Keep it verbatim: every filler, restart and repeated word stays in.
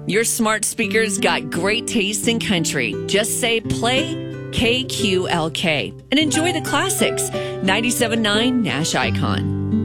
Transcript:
Your smart speakers got great taste in country. Just say play K Q L K and enjoy the classics. ninety-seven point nine Nash Icon.